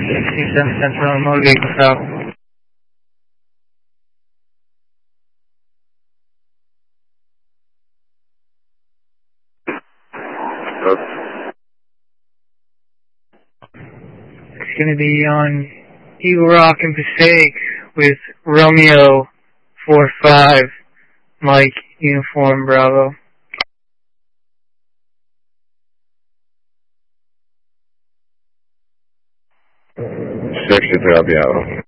Central Motor Vehicle South. It's going to be on Eagle Rock and Passaic with Romeo 45, Mike, Uniform Bravo. Section Bravo.